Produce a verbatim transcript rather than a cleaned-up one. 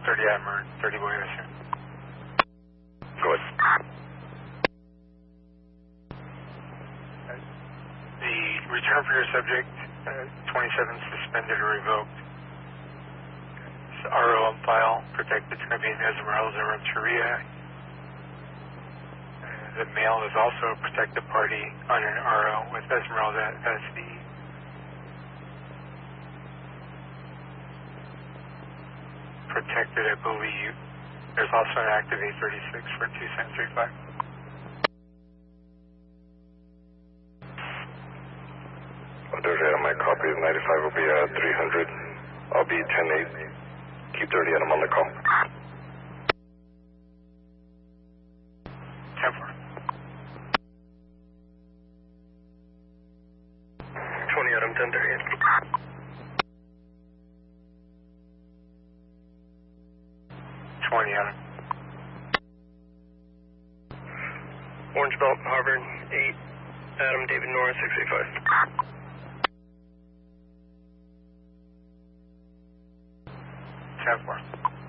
thirty Admiral, thirty Boy, yes, sir. Go ahead. The return for your subject, uh, twenty-seven suspended or revoked. It's R O on file, protected to be in Esmeralda Renteria. Uh, the male is also a protected party on an R O with Esmeralda as the protected, I believe. There's also an active eight thirty-six for two seven three five. thirty my copy. ninety-five will be at three hundred. I'll be ten eight. Keep thirty Adam on the call. ten four. twenty Adam, ten thirty-eight. twenty Adam. Orange Belt, Harvard, eight. Adam, David Norris, six eight five. ten four.